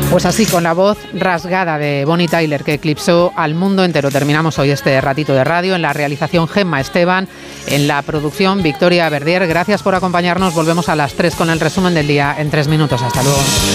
Pues así, con la voz rasgada de Bonnie Tyler, que eclipsó al mundo entero. Terminamos hoy este ratito de radio. En la realización, Gemma Esteban. En la producción, Victoria Verdier. Gracias por acompañarnos. Volvemos a las 3 con el resumen del día en 3 minutos. Hasta luego.